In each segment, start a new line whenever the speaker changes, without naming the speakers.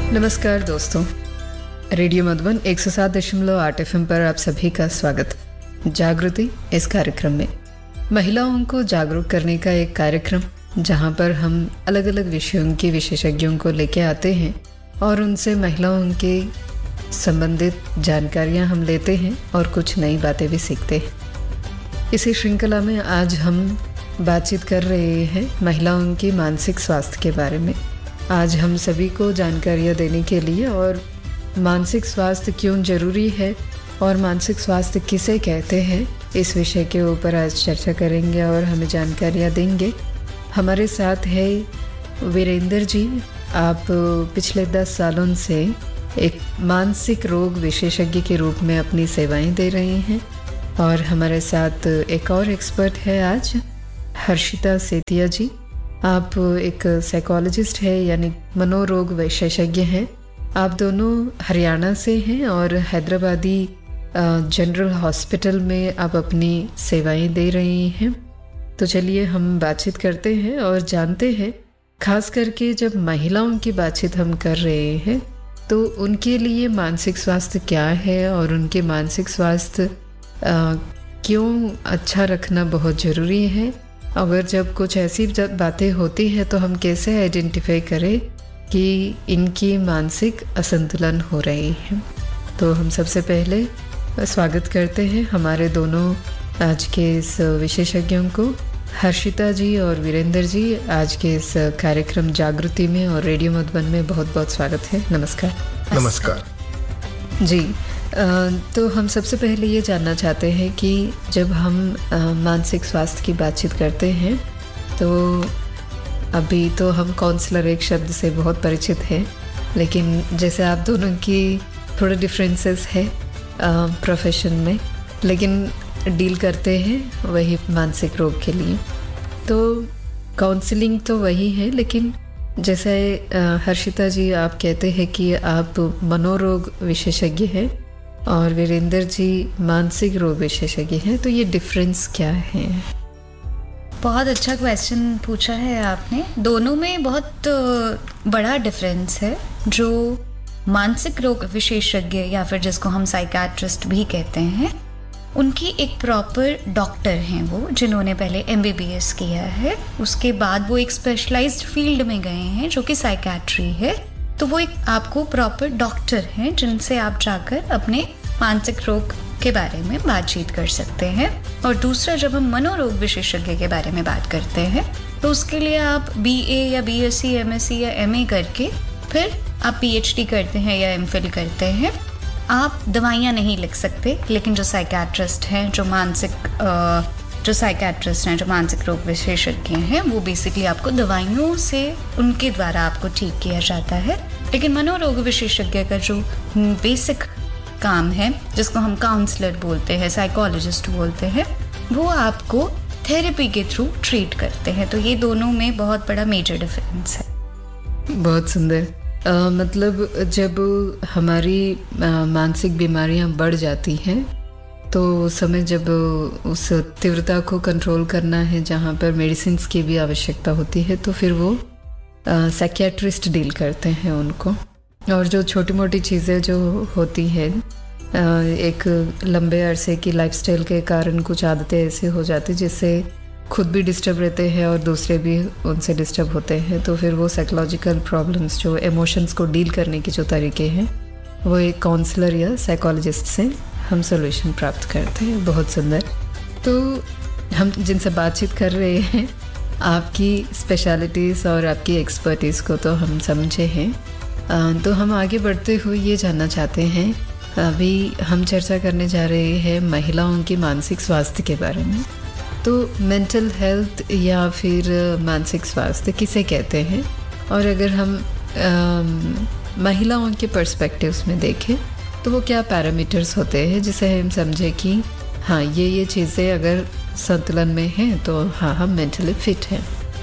नमस्कार दोस्तों, radio Madhuban 107.8 FM पर आप सभी का स्वागत। जागृति इस कार्यक्रम में महिलाओं को जागरूक करने का एक कार्यक्रम, जहां पर हम अलग अलग विषयों के विशेषज्ञों को लेके आते हैं और उनसे महिलाओं के संबंधित जानकारियां हम लेते हैं और कुछ नई बातें भी सीखते हैं। इसी श्रृंखला में आज हम बातचीत कर रहे हैं महिलाओं की मानसिक स्वास्थ्य के बारे में। आज हम सभी को जानकारियाँ देने के लिए और मानसिक स्वास्थ्य क्यों ज़रूरी है और मानसिक स्वास्थ्य किसे कहते हैं, इस विषय के ऊपर आज चर्चा करेंगे और हमें जानकारियाँ देंगे। हमारे साथ है वीरेंद्र जी। आप पिछले 10 सालों से एक मानसिक रोग विशेषज्ञ के रूप में अपनी सेवाएं दे रहे हैं। और हमारे साथ एक और एक्सपर्ट है आज, हर्षिता सेतिया जी। आप एक साइकोलॉजिस्ट है, यानी मनोरोग विशेषज्ञ हैं। आप दोनों हरियाणा से हैं और हैदराबादी जनरल हॉस्पिटल में आप अपनी सेवाएं दे रहे हैं। तो चलिए हम बातचीत करते हैं और जानते हैं, खास करके जब महिलाओं की बातचीत हम कर रहे हैं तो उनके लिए मानसिक स्वास्थ्य क्या है और उनके मानसिक स्वास्थ्य क्यों अच्छा रखना बहुत ज़रूरी है। अगर जब कुछ ऐसी बातें होती है तो हम कैसे आइडेंटिफाई करें कि इनकी मानसिक असंतुलन हो रही है। तो हम सबसे पहले स्वागत करते हैं हमारे दोनों आज के इस विशेषज्ञों को, हर्षिता जी और वीरेंद्र जी। आज के इस कार्यक्रम जागृति में और रेडियो मधुबन में बहुत बहुत स्वागत है। नमस्कार।
नमस्कार
जी। तो हम सबसे पहले ये जानना चाहते हैं कि जब हम मानसिक स्वास्थ्य की बातचीत करते हैं तो अभी तो हम काउंसलर एक शब्द से बहुत परिचित हैं, लेकिन जैसे आप दोनों की थोड़े डिफरेंसेस है प्रोफेशन में, लेकिन डील करते हैं वही मानसिक रोग के लिए। तो काउंसलिंग तो वही है, लेकिन जैसे हर्षिता जी आप कहते हैं कि आप मनोरोग विशेषज्ञ हैं और वीरेंद्र जी मानसिक रोग विशेषज्ञ हैं, तो ये डिफरेंस क्या है?
बहुत अच्छा क्वेश्चन पूछा है आपने। दोनों में बहुत बड़ा डिफरेंस है। जो मानसिक रोग विशेषज्ञ या फिर जिसको हम साइकियाट्रिस्ट भी कहते हैं, उनकी एक प्रॉपर डॉक्टर हैं वो, जिन्होंने पहले MBBS किया है, उसके बाद वो एक स्पेशलाइज्ड फील्ड में गए हैं जो कि साइकियाट्री है। तो वो एक आपको प्रॉपर डॉक्टर हैं जिनसे आप जाकर अपने मानसिक रोग के बारे में बातचीत कर सकते हैं। और दूसरा, जब हम मनोरोग विशेषज्ञ के बारे में बात करते हैं तो उसके लिए आप BA या BSc MSc या MA करके फिर आप PhD करते हैं या MPhil करते हैं। आप दवाइयाँ नहीं लिख सकते, लेकिन जो साइकियाट्रिस्ट हैं, जो मानसिक रोग विशेषज्ञ हैं, वो बेसिकली आपको दवाइयों से उनके द्वारा आपको ठीक किया जाता है। लेकिन मनोरोग विशेषज्ञ का जो बेसिक काम है, जिसको हम काउंसलर बोलते हैं, साइकोलॉजिस्ट बोलते हैं, वो आपको थेरेपी के थ्रू ट्रीट करते हैं। तो ये दोनों में बहुत बड़ा मेजर डिफरेंस है।
बहुत सुंदर। मतलब जब हमारी मानसिक बीमारियां बढ़ जाती हैं तो उस समय जब उस तीव्रता को कंट्रोल करना है, जहाँ पर मेडिसिन्स की भी आवश्यकता होती है, तो फिर वो साइकियाट्रिस्ट डील करते हैं उनको। और जो छोटी मोटी चीज़ें जो होती हैं, एक लंबे अरसे की लाइफस्टाइल के कारण कुछ आदतें ऐसे हो जाती जिससे खुद भी डिस्टर्ब रहते हैं और दूसरे भी उनसे डिस्टर्ब होते हैं, तो फिर वो साइकोलॉजिकल प्रॉब्लम्स, जो इमोशंस को डील करने के जो तरीके हैं, वो एक काउंसलर या साइकोलॉजिस्ट से हम सोल्यूशन प्राप्त करते हैं। बहुत सुंदर। तो हम जिनसे बातचीत कर रहे हैं, आपकी स्पेशलिटीज़ और आपकी एक्सपर्टीज़ को तो हम समझे हैं। तो हम आगे बढ़ते हुए ये जानना चाहते हैं, अभी हम चर्चा करने जा रहे हैं महिलाओं की मानसिक स्वास्थ्य के बारे में। तो मेंटल हेल्थ या फिर मानसिक स्वास्थ्य किसे कहते हैं, और अगर हम महिलाओं के पर्सपेक्टिव्स में देखें तो वो क्या पैरामीटर्स होते हैं जिसे हम समझे कि हाँ, ये चीज़ें अगर संतुलन में हैं तो हाँ, हम मेंटली फिट हैं।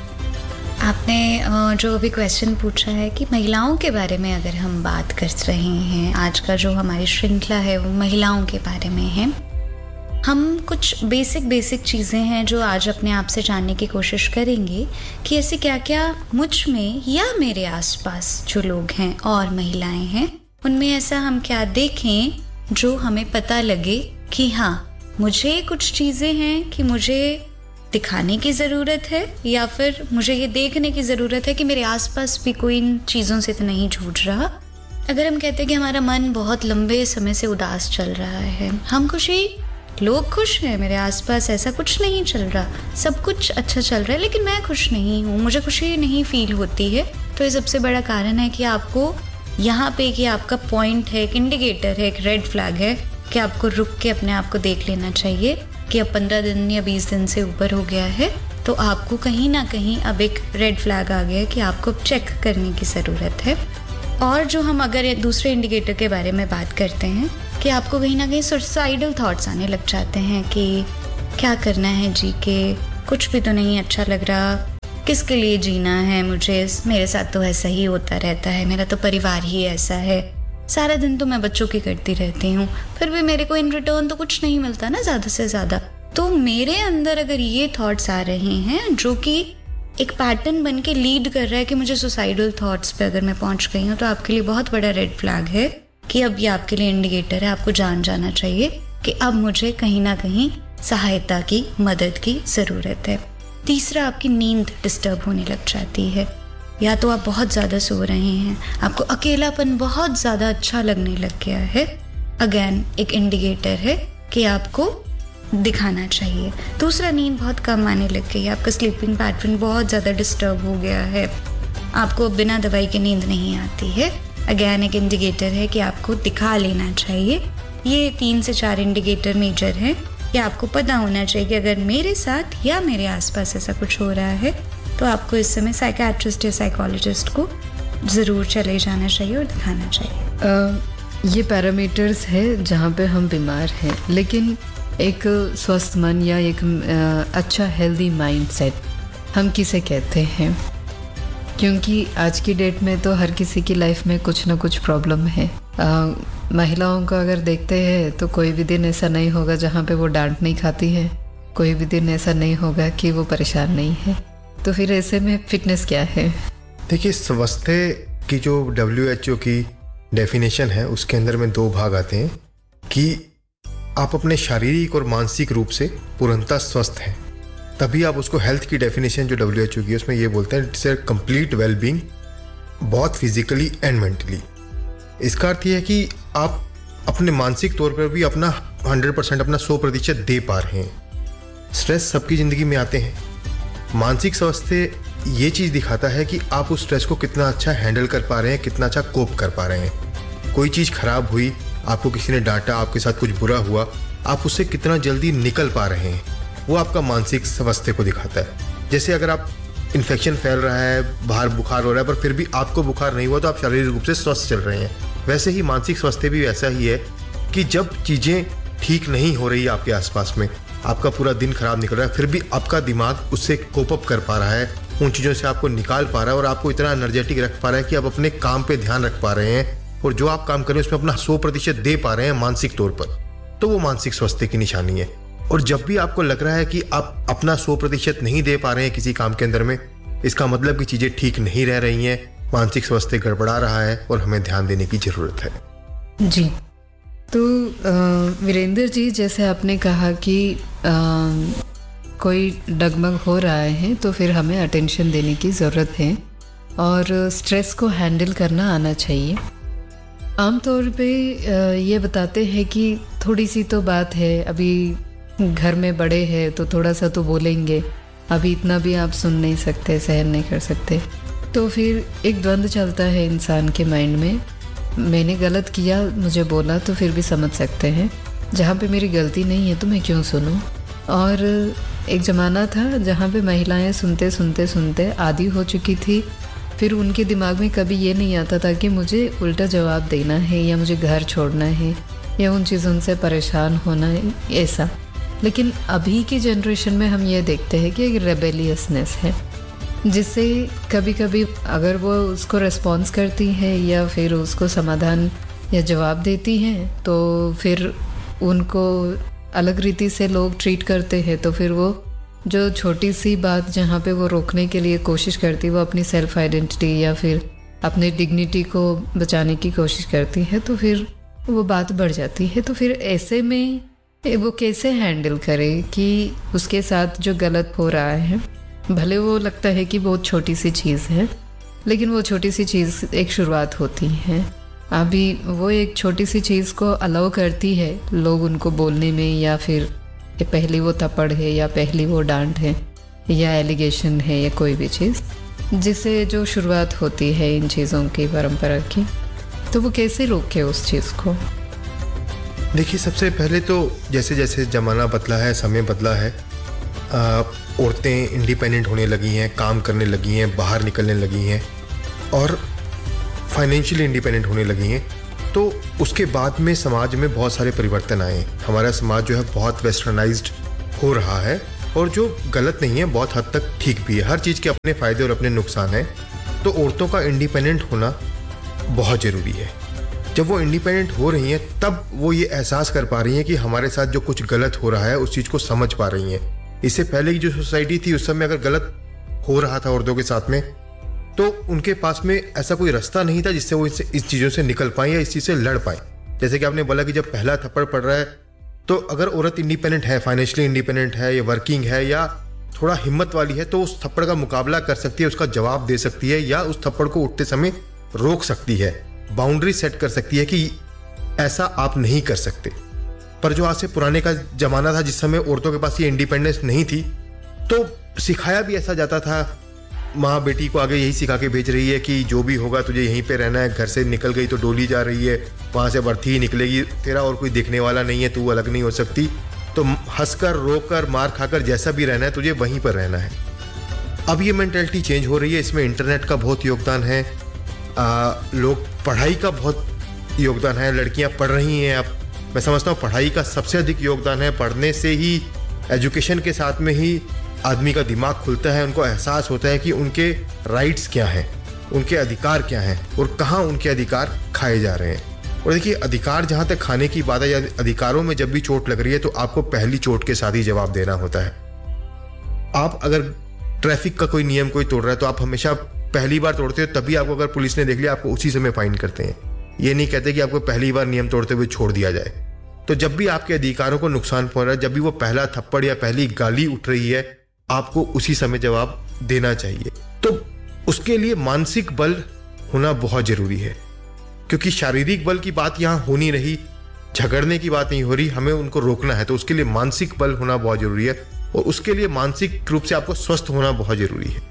आपने जो अभी क्वेश्चन पूछा है कि महिलाओं के बारे में अगर हम बात कर रहे हैं, आज का जो हमारी श्रृंखला है वो महिलाओं के बारे में है। हम कुछ बेसिक चीज़ें हैं जो आज अपने आप से जानने की कोशिश करेंगे कि ऐसे क्या क्या मुझ में या मेरे आसपास जो लोग हैं और महिलाएं हैं उनमें ऐसा हम क्या देखें जो हमें पता लगे कि हाँ, मुझे कुछ चीज़ें हैं कि मुझे दिखाने की ज़रूरत है या फिर मुझे ये देखने की ज़रूरत है कि मेरे आसपास भी कोई इन चीज़ों से तो नहीं जूझ रहा। अगर हम कहते हैं कि हमारा मन बहुत लंबे समय से उदास चल रहा है, हम लोग खुश हैं, मेरे आसपास ऐसा कुछ नहीं चल रहा, सब कुछ अच्छा चल रहा है लेकिन मैं खुश नहीं हूँ, मुझे खुशी नहीं फील होती है, तो ये सबसे बड़ा कारण है कि आपको यहाँ पे कि आपका पॉइंट है, एक इंडिकेटर है, एक रेड फ्लैग है कि आपको रुक के अपने आप को देख लेना चाहिए कि अब 15 दिन या 20 दिन से ऊपर हो गया है, तो आपको कहीं ना कहीं अब एक रेड फ्लैग आ गया है कि आपको चेक करने की ज़रूरत है। और जो हम अगर दूसरे इंडिकेटर के बारे में बात करते हैं कि आपको कहीं ना कहीं सुसाइडल थॉट्स आने लग जाते हैं कि क्या करना है जी के, कुछ भी तो नहीं अच्छा लग रहा, किसके लिए जीना है मुझे, मेरे साथ तो ऐसा ही होता रहता है, मेरा तो परिवार ही ऐसा है, सारा दिन तो मैं बच्चों की करती रहती हूँ, फिर भी मेरे को इन रिटर्न तो कुछ नहीं मिलता ना ज़्यादा से ज़्यादा। तो मेरे अंदर अगर ये थॉट्स आ रहे हैं जो कि एक पैटर्न बन के लीड कर रहा है कि मुझे सुसाइडल थॉट्स पे अगर मैं पहुंच गई हूँ, तो आपके लिए बहुत बड़ा रेड फ्लैग है कि अब ये आपके लिए इंडिकेटर है, आपको जाना चाहिए कि अब मुझे कहीं ना कहीं सहायता की, मदद की ज़रूरत है। तीसरा, आपकी नींद डिस्टर्ब होने लग जाती है, या तो आप बहुत ज़्यादा सो रहे हैं, आपको अकेलापन बहुत ज़्यादा अच्छा लगने लग गया है, अगेन एक इंडिकेटर है कि आपको दिखाना चाहिए। दूसरा, नींद बहुत कम आने लग गई है, आपका स्लीपिंग पैटर्न बहुत ज़्यादा डिस्टर्ब हो गया है, आपको बिना दवाई के नींद नहीं आती है, अगेन एक इंडिकेटर है कि आपको दिखा लेना चाहिए। ये 3 से 4 इंडिकेटर मेजर हैं कि आपको पता होना चाहिए कि अगर मेरे साथ या मेरे आसपास ऐसा कुछ हो रहा है तो आपको इस समय साइकियाट्रिस्ट या साइकोलॉजिस्ट को ज़रूर चले जाना चाहिए और दिखाना चाहिए।
ये पैरामीटर्स है जहाँ पे हम बीमार हैं, लेकिन एक स्वस्थ मन या एक अच्छा हेल्दी माइंडसेट हम किसे कहते हैं? क्योंकि आज की डेट में तो हर किसी की लाइफ में कुछ ना कुछ प्रॉब्लम है। महिलाओं को अगर देखते हैं तो कोई भी दिन ऐसा नहीं होगा जहाँ पे वो डांट नहीं खाती है, कोई भी दिन ऐसा नहीं होगा कि वो परेशान नहीं है। तो फिर ऐसे में फिटनेस क्या है?
देखिए, स्वास्थ्य की जो WHO की डेफिनेशन है उसके अंदर में 2 भाग आते हैं कि आप अपने शारीरिक और मानसिक रूप से पूर्णतः स्वस्थ हैं, तभी आप उसको हेल्थ की डेफिनेशन जो WHO की है उसमें ये बोलते हैं इट्स ए कंप्लीट वेलबींग बहुत फिजिकली एंड मेंटली। इसका अर्थ ये है कि आप अपने मानसिक तौर पर भी अपना 100% अपना 100% दे पा रहे हैं। स्ट्रेस सबकी ज़िंदगी में आते हैं, मानसिक स्वास्थ्य ये चीज़ दिखाता है कि आप उस स्ट्रेस को कितना अच्छा हैंडल कर पा रहे हैं, कितना अच्छा कोप कर पा रहे हैं। कोई चीज़ खराब हुई, आपको किसी ने डांटा, आपके साथ कुछ बुरा हुआ, आप उससे कितना जल्दी निकल पा रहे हैं, वो आपका मानसिक स्वास्थ्य को दिखाता है। जैसे अगर आप इन्फेक्शन फैल रहा है, बाहर बुखार हो रहा है, पर फिर भी आपको बुखार नहीं हुआ तो आप शारीरिक रूप से स्वस्थ चल रहे हैं, वैसे ही मानसिक स्वास्थ्य भी वैसा ही है कि जब चीज़ें ठीक नहीं हो रही है आपके आसपास में, आपका पूरा दिन खराब निकल रहा है, फिर भी आपका दिमाग उससे कोप अप कर पा रहा है, उन चीज़ों से आपको निकाल पा रहा है और आपको इतना एनर्जेटिक रख पा रहा है कि आप अपने काम पे ध्यान रख पा रहे हैं और जो आप काम कर रहे हैं उसमें अपना 100% दे पा रहे हैं मानसिक तौर पर, तो वो मानसिक स्वास्थ्य की निशानी है। और जब भी आपको लग रहा है कि आप अपना 100% नहीं दे पा रहे हैं किसी काम के अंदर में, इसका मतलब कि चीज़ें ठीक नहीं रह रही हैं, मानसिक स्वास्थ्य गड़बड़ा रहा है और हमें ध्यान देने की ज़रूरत है।
जी, तो वीरेंद्र जी, जैसे आपने कहा कि कोई डगमग हो रहा है तो फिर हमें अटेंशन देने की ज़रूरत है और स्ट्रेस को हैंडल करना आना चाहिए। आमतौर पे ये बताते हैं कि थोड़ी सी तो बात है, अभी घर में बड़े हैं तो थोड़ा सा तो बोलेंगे, अभी इतना भी आप सुन नहीं सकते, सहन नहीं कर सकते, तो फिर एक द्वंद्व चलता है इंसान के माइंड में, मैंने गलत किया, मुझे बोला तो फिर भी समझ सकते हैं, जहाँ पे मेरी गलती नहीं है तो मैं क्यों सुनूं। और एक ज़माना था जहाँ पे महिलाएं सुनते सुनते सुनते आदी हो चुकी थी, फिर उनके दिमाग में कभी ये नहीं आता था कि मुझे उल्टा जवाब देना है या मुझे घर छोड़ना है या उन चीज़ों से परेशान होना है, ऐसा। लेकिन अभी की जनरेशन में हम ये देखते हैं कि एक रेबेलियसनेस है, जिससे कभी कभी अगर वो उसको रिस्पॉन्स करती है या फिर उसको समाधान या जवाब देती हैं तो फिर उनको अलग रीति से लोग ट्रीट करते हैं, तो फिर वो जो छोटी सी बात जहाँ पे वो रोकने के लिए कोशिश करती है, वो अपनी सेल्फ आइडेंटिटी या फिर अपनी डिग्निटी को बचाने की कोशिश करती है, तो फिर वो बात बढ़ जाती है। तो फिर ऐसे में वो कैसे हैंडल करे कि उसके साथ जो गलत हो रहा है, भले वो लगता है कि बहुत छोटी सी चीज़ है, लेकिन वो छोटी सी चीज़ एक शुरुआत होती है। अभी वो एक छोटी सी चीज़ को अलाउ करती है लोग उनको बोलने में, या फिर पहली वो थप्पड़ है या पहली वो डांट है या एलिगेशन है या कोई भी चीज़ जिससे जो शुरुआत होती है इन चीज़ों की परंपरा की, तो वो कैसे रोके उस चीज़ को?
देखिए, सबसे पहले तो जैसे जैसे ज़माना बदला है, समय बदला है, औरतें इंडिपेंडेंट होने लगी हैं, काम करने लगी हैं, बाहर निकलने लगी हैं और फाइनेंशियली इंडिपेंडेंट होने लगी हैं, तो उसके बाद में समाज में बहुत सारे परिवर्तन आए। हमारा समाज जो है बहुत वेस्टर्नाइज्ड हो रहा है, और जो गलत नहीं है, बहुत हद तक ठीक भी है। हर चीज़ के अपने फ़ायदे और अपने नुकसान हैं। तो औरतों का इंडिपेंडेंट होना बहुत ज़रूरी है। जब वो इंडिपेंडेंट हो रही हैं, तब वो ये एहसास कर पा रही हैं कि हमारे साथ जो कुछ गलत हो रहा है उस चीज़ को समझ पा रही हैं। इससे पहले की जो सोसाइटी थी, उस समय अगर गलत हो रहा था औरतों के साथ में, तो उनके पास में ऐसा कोई रास्ता नहीं था जिससे वो इस चीज़ों से निकल पाएँ या इस चीज़ से लड़ पाएँ। जैसे कि आपने बोला कि जब पहला थप्पड़ पड़ रहा है, तो अगर औरत इंडिपेंडेंट है, फाइनेंशियली इंडिपेंडेंट है या वर्किंग है या थोड़ा हिम्मत वाली है, तो उस थप्पड़ का मुकाबला कर सकती है, उसका जवाब दे सकती है या उस थप्पड़ को उठते समय रोक सकती है, बाउंड्री सेट कर सकती है कि ऐसा आप नहीं कर सकते। पर जो आज से पुराने का ज़माना था, जिस समय औरतों के पास ये इंडिपेंडेंस नहीं थी, तो सिखाया भी ऐसा जाता था, माँ बेटी को आगे यही सिखा के भेज रही है कि जो भी होगा तुझे यहीं पे रहना है, घर से निकल गई तो डोली जा रही है, वहाँ से बर्थी ही निकलेगी, तेरा और कोई देखने वाला नहीं है, तू अलग नहीं हो सकती, तो हंसकर रोकर मार खाकर जैसा भी रहना है तुझे वहीं पर रहना है। अब ये मेंटालिटी चेंज हो रही है। इसमें इंटरनेट का बहुत योगदान है, लोग पढ़ाई का बहुत योगदान है, लड़कियाँ पढ़ रही हैं। अब मैं समझता हूँ पढ़ाई का सबसे अधिक योगदान है। पढ़ने से ही, एजुकेशन के साथ में ही आदमी का दिमाग खुलता है, उनको एहसास होता है कि उनके राइट्स क्या हैं, उनके अधिकार क्या हैं और कहाँ उनके अधिकार खाए जा रहे हैं। और देखिए, अधिकार जहाँ तक खाने की बात है या अधिकारों में जब भी चोट लग रही है, तो आपको पहली चोट के साथ ही जवाब देना होता है। आप अगर ट्रैफिक का कोई नियम कोई तोड़ रहा है, तो आप हमेशा पहली बार तोड़ते हो, तभी आपको अगर पुलिस ने देख लिया, आपको उसी समय फाइन करते हैं। ये नहीं कहते कि आपको पहली बार नियम तोड़ते हुए छोड़ दिया जाए। तो जब भी आपके अधिकारों को नुकसान पहुंच रहा है, जब भी वो पहला थप्पड़ या पहली गाली उठ रही है, आपको उसी समय जवाब देना चाहिए। तो उसके लिए मानसिक बल होना बहुत जरूरी है, क्योंकि शारीरिक बल की बात यहाँ हो नहीं रही, झगड़ने की बात नहीं हो रही, हमें उनको रोकना है। तो उसके लिए मानसिक बल होना बहुत जरूरी है, और उसके लिए मानसिक रूप से आपको स्वस्थ होना बहुत जरूरी है।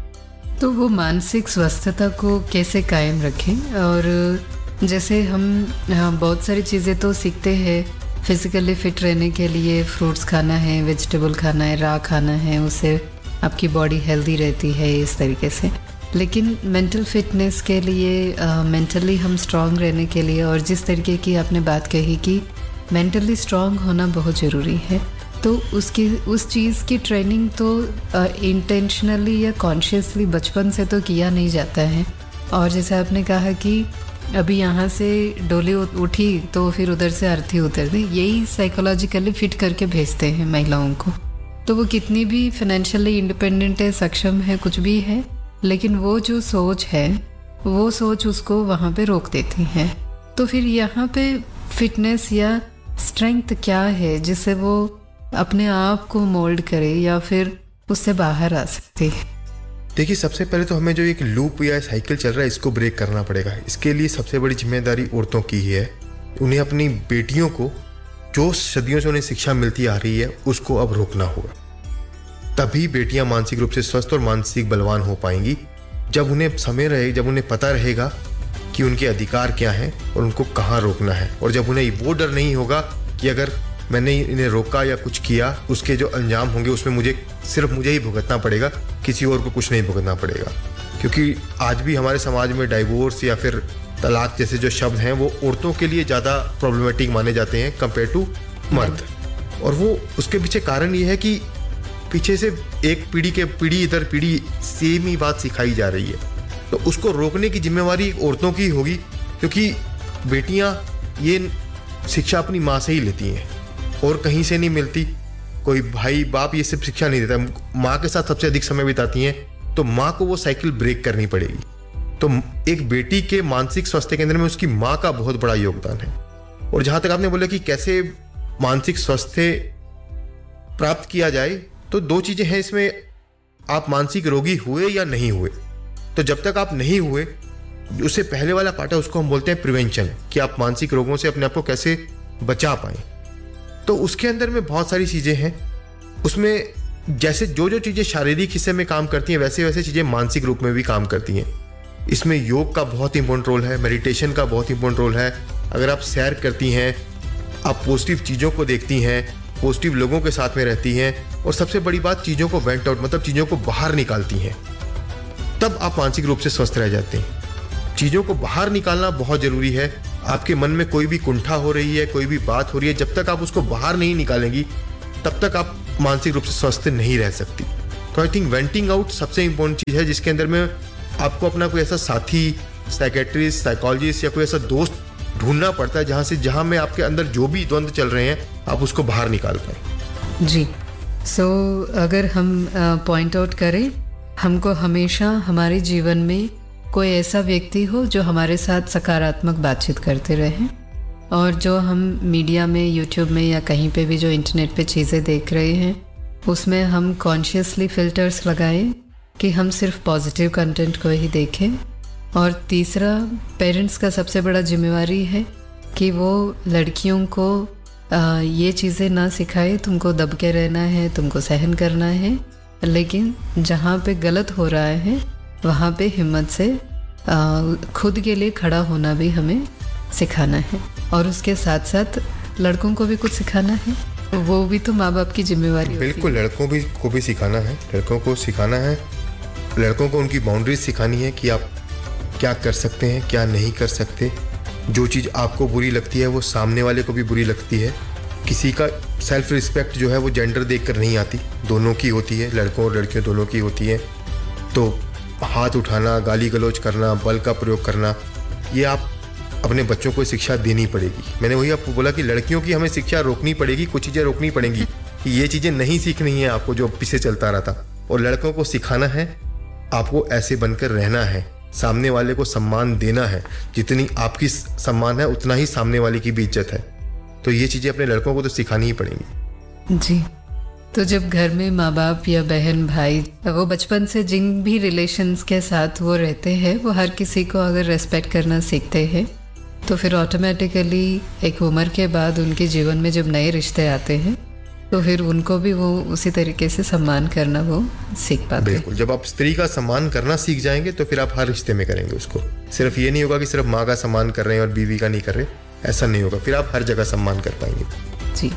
तो वो मानसिक स्वस्थता को कैसे कायम रखें? और जैसे हम बहुत सारी चीज़ें तो सीखते हैं, फिजिकली फिट रहने के लिए फ्रूट्स खाना है, वेजिटेबल खाना है, रॉ खाना है, उससे आपकी बॉडी हेल्दी रहती है इस तरीके से। लेकिन मेंटल फिटनेस के लिए, मेंटली हम स्ट्रांग रहने के लिए, और जिस तरीके की आपने बात कही कि मेंटली स्ट्रांग होना बहुत ज़रूरी है, तो उस चीज़ की ट्रेनिंग तो इंटेंशनली या कॉन्शियसली बचपन से तो किया नहीं जाता है। और जैसे आपने कहा कि अभी यहाँ से डोली उठी तो फिर उधर से अर्थी उतर दी, यही साइकोलॉजिकली फिट करके भेजते हैं महिलाओं को। तो वो कितनी भी फाइनेंशियली इंडिपेंडेंट है, सक्षम है, कुछ भी है, लेकिन वो जो सोच है, वो सोच उसको वहाँ पे रोक देती है। तो फिर यहाँ पे फिटनेस या स्ट्रेंथ क्या है जिससे वो अपने आप को मोल्ड करे या फिर उससे बाहर आ सकती है?
देखिए, सबसे पहले तो हमें जो एक लूप या साइकिल चल रहा है, इसको ब्रेक करना पड़ेगा। इसके लिए सबसे बड़ी जिम्मेदारी औरतों की ही है। उन्हें अपनी बेटियों को, जो सदियों से उन्हें शिक्षा मिलती आ रही है, उसको अब रोकना होगा। तभी बेटियां मानसिक रूप से स्वस्थ और मानसिक बलवान हो पाएंगी, जब उन्हें समय रहे, जब उन्हें पता रहेगा कि उनके अधिकार क्या हैं और उनको कहाँ रोकना है। और जब उन्हें वो डर नहीं होगा कि अगर मैंने इन्हें रोका या कुछ किया, उसके जो अंजाम होंगे उसमें सिर्फ मुझे ही भुगतना पड़ेगा, किसी और को कुछ नहीं भुगतना पड़ेगा। क्योंकि आज भी हमारे समाज में डाइवोर्स या फिर तलाक जैसे जो शब्द हैं, वो औरतों के लिए ज़्यादा प्रॉब्लमेटिक माने जाते हैं कंपेयर टू मर्द। और वो उसके पीछे कारण ये है कि पीछे से एक पीढ़ी इधर पीढ़ी सेम ही बात सिखाई जा रही है। तो उसको रोकने की जिम्मेवारी औरतों की होगी, क्योंकि बेटियां ये शिक्षा अपनी माँ से ही लेती हैं। और कहीं से नहीं मिलती। कोई भाई बाप ये सब शिक्षा नहीं देता। माँ के साथ सबसे अधिक समय बिताती हैं, तो माँ को वो साइकिल ब्रेक करनी पड़ेगी। तो एक बेटी के मानसिक स्वास्थ्य के अंदर में उसकी माँ का बहुत बड़ा योगदान है। और जहाँ तक आपने बोला कि कैसे मानसिक स्वास्थ्य प्राप्त किया जाए, तो दो चीज़ें हैं इसमें। आप मानसिक रोगी हुए या नहीं हुए, तो जब तक आप नहीं हुए, उससे पहले वाला पार्ट है, उसको हम बोलते हैं प्रिवेंशन, कि आप मानसिक रोगों से अपने आप को कैसे बचा पाएं। तो उसके अंदर में बहुत सारी चीज़ें हैं। उसमें जैसे जो जो चीज़ें शारीरिक हिस्से में काम करती हैं, वैसे वैसे चीज़ें मानसिक रूप में भी काम करती हैं। इसमें योग का बहुत इंपॉर्टेंट रोल है, मेडिटेशन का बहुत इंपॉर्टेंट रोल है। अगर आप सैर करती हैं, आप पॉजिटिव चीज़ों को देखती हैं, पॉजिटिव लोगों के साथ में रहती हैं, और सबसे बड़ी बात, चीज़ों को वेंट आउट, मतलब चीज़ों को बाहर निकालती हैं, तब आप मानसिक रूप से स्वस्थ रह जाते हैं। चीज़ों को बाहर निकालना बहुत ज़रूरी है। आपके मन में कोई भी कुंठा हो रही है, कोई भी बात हो रही है, जब तक आप उसको बाहर नहीं निकालेंगी, तब तक आप मानसिक रूप से स्वस्थ नहीं रह सकती। तो आई थिंक वेंटिंग आउट सबसे इंपॉर्टेंट चीज़ है, जिसके अंदर में आपको अपना कोई ऐसा साथी, साइकेट्रिस्ट, साइकोलॉजिस्ट या कोई ऐसा दोस्त ढूंढना पड़ता है, जहाँ में आपके अंदर जो भी द्वंद्व चल रहे हैं, आप उसको बाहर निकाल पाएं।
जी। अगर हम पॉइंट आउट करें, हमको हमेशा हमारे जीवन में कोई ऐसा व्यक्ति हो जो हमारे साथ सकारात्मक बातचीत करते रहे, और जो हम मीडिया में, यूट्यूब में या कहीं पे भी जो इंटरनेट पे चीज़ें देख रहे हैं, उसमें हम कॉन्शियसली फिल्टर्स लगाएं कि हम सिर्फ पॉजिटिव कंटेंट को ही देखें। और तीसरा, पेरेंट्स का सबसे बड़ा जिम्मेवारी है कि वो लड़कियों को ये चीज़ें ना सिखाए, तुमको दब के रहना है, तुमको सहन करना है, लेकिन जहाँ पे गलत हो रहा है वहाँ पे हिम्मत से खुद के लिए खड़ा होना भी हमें सिखाना है। और उसके साथ साथ लड़कों को भी कुछ सिखाना है, वो भी तो माँ बाप की जिम्मेवारी होती है।
बिल्कुल, लड़कों को भी सिखाना है, लड़कों को सिखाना है। लड़कों को उनकी बाउंड्रीज सिखानी है कि आप क्या कर सकते हैं, क्या नहीं कर सकते। जो चीज़ आपको बुरी लगती है वो सामने वाले को भी बुरी लगती है। किसी का सेल्फ रिस्पेक्ट जो है वो जेंडर देखकर नहीं आती, दोनों की होती है, लड़कों और लड़कियों दोनों की होती है। तो हाथ उठाना, गाली गलौज करना, बल का प्रयोग करना, ये आप अपने बच्चों को शिक्षा देनी पड़ेगी। मैंने वही आपको बोला कि लड़कियों की हमें शिक्षा रोकनी पड़ेगी, कुछ चीज़ें रोकनी पड़ेंगी कि ये चीज़ें नहीं सीखनी है आपको जो पीछे चलता रहा था। और लड़कों को सिखाना है, आपको ऐसे बनकर रहना है, सामने वाले को सम्मान देना है। जितनी आपकी सम्मान है उतना ही सामने वाले की भी इज्जत है। तो ये चीज़ें अपने लड़कों को तो सिखानी ही पड़ेंगी।
जी। तो जब घर में माँ बाप या बहन भाई, वो बचपन से जिन भी रिलेशंस के साथ वो रहते हैं, वो हर किसी को अगर रेस्पेक्ट करना सीखते हैं, तो फिर ऑटोमेटिकली एक उम्र के बाद उनके जीवन में जब नए रिश्ते आते हैं, तो फिर उनको भी वो उसी तरीके से सम्मान करना वो सीख पाते हैं।
बिल्कुल, जब आप स्त्री का सम्मान करना सीख जाएंगे तो फिर आप हर रिश्ते में करेंगे उसको। सिर्फ ये नहीं होगा कि सिर्फ माँ का सम्मान कर रहे हैं और बीवी का नहीं कर रहे, ऐसा नहीं होगा। फिर आप हर जगह सम्मान कर पाएंगे।
जी।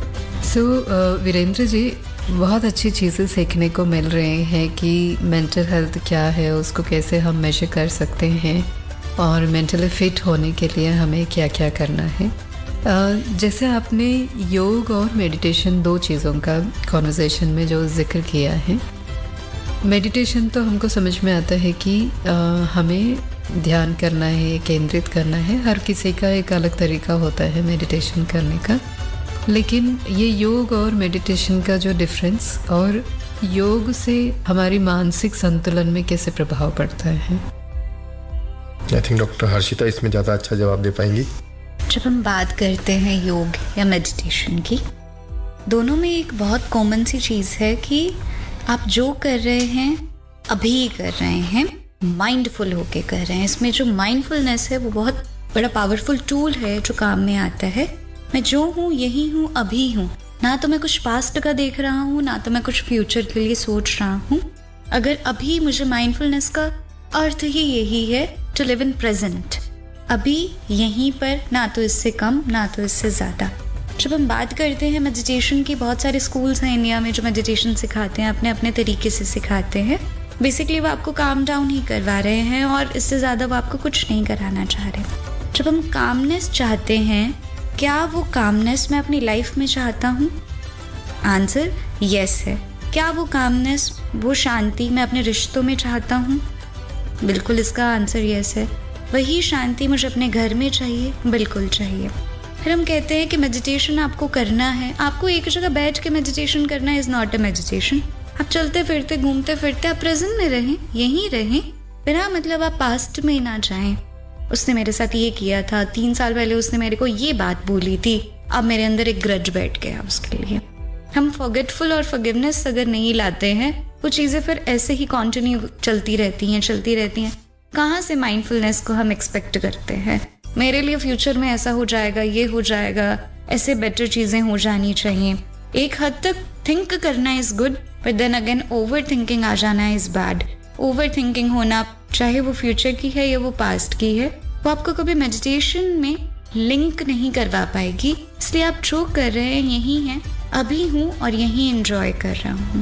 वीरेंद्र जी, बहुत अच्छी चीज़ें सीखने को मिल रहे हैं कि मेंटल हेल्थ क्या है, उसको कैसे हम मेजर कर सकते हैं, और मेंटली फिट होने के लिए हमें क्या क्या करना है। जैसे आपने योग और मेडिटेशन, दो चीज़ों का कॉन्वर्सेशन में जो जिक्र किया है, मेडिटेशन तो हमको समझ में आता है कि हमें ध्यान करना है, केंद्रित करना है। हर किसी का एक अलग तरीका होता है मेडिटेशन करने का, लेकिन ये योग और मेडिटेशन का जो डिफरेंस, और योग से हमारी मानसिक संतुलन में कैसे प्रभाव पड़ता है?
आई थिंक डॉक्टर हर्षिता इसमें ज़्यादा अच्छा जवाब दे पाएंगी।
जब हम बात करते हैं योग या मेडिटेशन की, दोनों में एक बहुत कॉमन सी चीज़ है कि आप जो कर रहे हैं अभी कर रहे हैं, माइंडफुल होके कर रहे हैं। इसमें जो माइंडफुलनेस है वो बहुत बड़ा पावरफुल टूल है जो काम में आता है। मैं जो हूँ यही हूँ, अभी हूँ, ना तो मैं कुछ पास्ट का देख रहा हूँ, ना तो मैं कुछ फ्यूचर के लिए सोच रहा हूँ। अगर अभी, मुझे माइंडफुलनेस का अर्थ ही यही है, टू लिव इन प्रेजेंट, अभी यहीं पर, ना तो इससे कम ना तो इससे ज़्यादा। जब हम बात करते हैं मेडिटेशन की, बहुत सारे स्कूल्स हैं इंडिया में जो मेडिटेशन सिखाते हैं, अपने अपने तरीके से सिखाते हैं। बेसिकली वो आपको काम डाउन ही करवा रहे हैं और इससे ज़्यादा वो आपको कुछ नहीं कराना चाह रहे। जब हम कामनेस चाहते हैं, क्या वो कामनेस मैं अपनी लाइफ में चाहता हूँ? आंसर यस है। क्या वो कामनेस, वो शांति मैं अपने रिश्तों में चाहता हूँ? बिल्कुल, इसका आंसर यस है। वही शांति मुझे अपने घर में चाहिए? बिल्कुल चाहिए। फिर हम कहते हैं कि मेडिटेशन आपको करना है, आपको एक जगह बैठ के मेडिटेशन करना इज़ नॉट अ मेडिटेशन। आप चलते फिरते घूमते फिरते आप प्रेजेंट में रहें, यहीं रहें, बिना मतलब आप पास्ट में ना जाएं। उसने मेरे साथ ये किया था, 3 साल पहले उसने मेरे को ये बात बोली थी, अब मेरे अंदर एक ग्रज बैठ गया उसके लिए। हम फॉरगेटफुल और फॉरगिवनेस अगर नहीं लाते हैं, वो चीज़ें फिर ऐसे ही कंटिन्यू चलती रहती हैं। कहाँ से माइंडफुलनेस को हम एक्सपेक्ट करते हैं? मेरे लिए फ्यूचर में ऐसा हो जाएगा, ये हो जाएगा, ऐसे बेटर चीज़ें हो जानी चाहिए। एक हद तक थिंक करना is good, but then again over thinking आ जाना इज़ बैड। ओवर थिंकिंग होना, चाहे वो फ्यूचर की है या वो पास्ट की है, वो आपको कभी मेडिटेशन में लिंक नहीं करवा पाएगी। इसलिए आप जो कर रहे हैं यही हैं, अभी हूँ और यही एंजॉय कर रहा हूँ।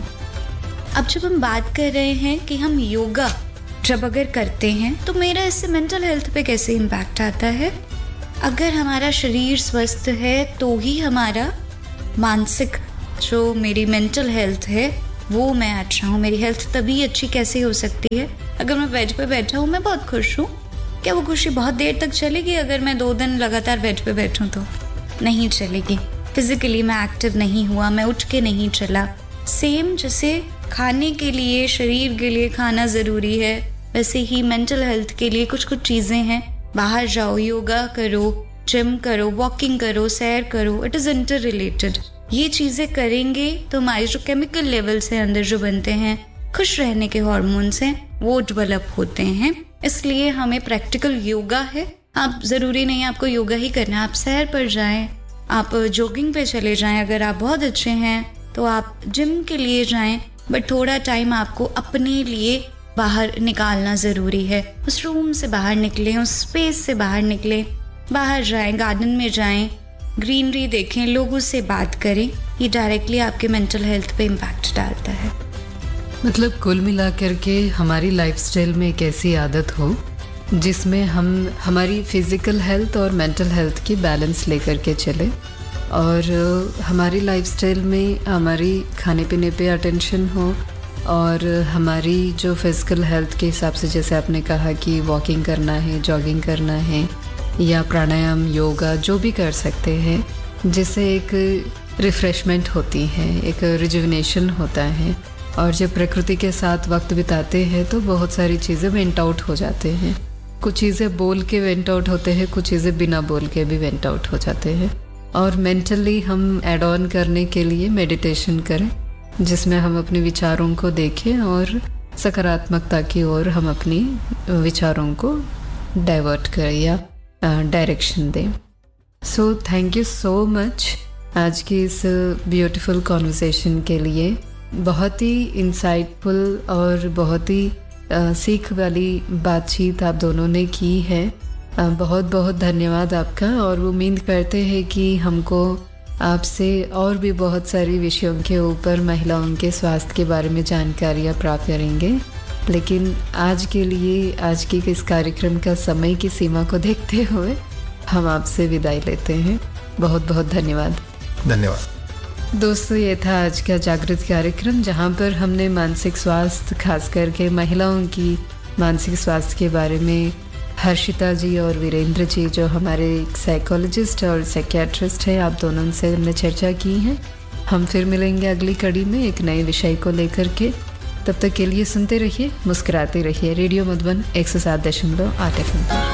अब जब हम बात कर रहे हैं कि हम योगा जब अगर करते हैं तो मेरा इससे मेंटल हेल्थ पे कैसे इम्पैक्ट आता है। अगर हमारा शरीर स्वस्थ है तो ही हमारा मानसिक जो मेरी मेंटल हेल्थ है वो मैं अच्छा हूँ। मेरी हेल्थ तभी अच्छी कैसे हो सकती है अगर मैं बेड पे बैठा हूँ, मैं बहुत खुश हूँ, क्या वो खुशी बहुत देर तक चलेगी? अगर मैं 2 दिन लगातार बेड पे बैठूँ तो नहीं चलेगी। फिजिकली मैं एक्टिव नहीं हुआ, मैं उठ के नहीं चला। सेम जैसे खाने के लिए, शरीर के लिए खाना ज़रूरी है, वैसे ही मेंटल हेल्थ के लिए कुछ चीज़ें हैं। बाहर जाओ, योगा करो, जिम करो, वॉकिंग करो, सैर करो, इट इज़ इंटर रिलेटेड। ये चीज़ें करेंगे तो हमारे जो केमिकल लेवल्स हैं अंदर जो बनते हैं, खुश रहने के हार्मोन्स हैं, वो डेवलप होते हैं। इसलिए हमें प्रैक्टिकल योगा है। आप ज़रूरी नहीं आपको योगा ही करना है, आप सैर पर जाएं, आप जॉगिंग पे चले जाएं। अगर आप बहुत अच्छे हैं तो आप जिम के लिए जाएं, बट थोड़ा टाइम आपको अपने लिए बाहर निकालना ज़रूरी है। उस रूम से बाहर निकलें, उस स्पेस से बाहर निकलें, बाहर जाएं, गार्डन में जाएं, ग्रीनरी देखें, लोगों से बात करें। ये डायरेक्टली आपके मेंटल हेल्थ पे इम्पैक्ट डालता है।
मतलब कुल मिलाकर के हमारी लाइफस्टाइल में एक ऐसी आदत हो जिसमें हम हमारी फिज़िकल हेल्थ और मेंटल हेल्थ की बैलेंस लेकर के चले, और हमारी लाइफस्टाइल में हमारी खाने पीने पे अटेंशन हो, और हमारी जो फिज़िकल हेल्थ के हिसाब से, जैसे आपने कहा कि वॉकिंग करना है, जॉगिंग करना है, या प्राणायाम, योगा जो भी कर सकते हैं, जिससे एक रिफ़्रेशमेंट होती है, एक रिजुविनेशन होता है। और जब प्रकृति के साथ वक्त बिताते हैं तो बहुत सारी चीज़ें वेंट आउट हो जाते हैं। कुछ चीज़ें बोल के वेंट आउट होते हैं, कुछ चीज़ें बिना बोल के भी वेंट आउट हो जाते हैं। और मेंटली हम ऐड ऑन करने के लिए मेडिटेशन करें, जिसमें हम अपने विचारों को देखें और सकारात्मकता की ओर हम अपनी विचारों को डाइवर्ट करें या डायरेक्शन दें। So thank you so much आज की इस ब्यूटीफुल कॉन्वर्सेशन के लिए। बहुत ही इंसाइटफुल और बहुत ही सीख वाली बातचीत आप दोनों ने की है। बहुत बहुत धन्यवाद आपका, और उम्मीद करते हैं कि हमको आपसे और भी बहुत सारी विषयों के ऊपर महिलाओं के स्वास्थ्य के बारे में जानकारियाँ प्राप्त करेंगे। लेकिन आज के लिए, आज की इस कार्यक्रम का समय की सीमा को देखते हुए हम आपसे विदाई लेते हैं। बहुत बहुत धन्यवाद।
धन्यवाद
दोस्तों, ये था आज का जागृत कार्यक्रम, जहाँ पर हमने मानसिक स्वास्थ्य, खास करके महिलाओं की मानसिक स्वास्थ्य के बारे में हर्षिता जी और वीरेंद्र जी, जो हमारे साइकोलॉजिस्ट और साइकियाट्रिस्ट हैं, आप दोनों से हमने चर्चा की है। हम फिर मिलेंगे अगली कड़ी में एक नए विषय को लेकर के। तब तक के लिए सुनते रहिए, मुस्कुराते रहिए। Radio Madhuban 107.8 FM।